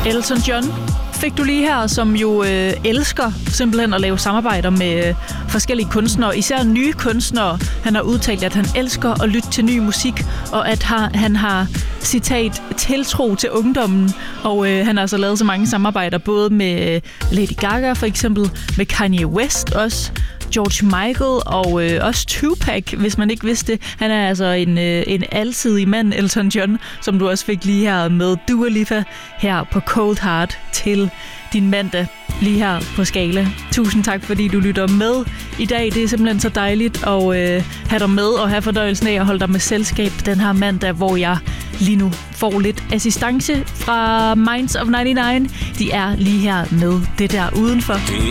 Elton John fik du lige her, som jo elsker simpelthen at lave samarbejder med forskellige kunstnere, især nye kunstnere. Han har udtalt, at han elsker at lytte til ny musik, og at han har, citat, tiltro til ungdommen. Og han har altså lavet så mange samarbejder, både med Lady Gaga for eksempel, med Kanye West også, George Michael og også Tupac, hvis man ikke vidste det. Han er altså en alsidig mand, Elton John, som du også fik lige her med Dua Lipa her på Cold Heart til din mandag lige her på Skala. Tusind tak, fordi du lytter med i dag. Det er simpelthen så dejligt at have dig med og have fornøjelsen af at holde dig med selskab den her mandag, hvor jeg lige nu får lidt assistance fra Minds of 99. De er lige her med det der udenfor.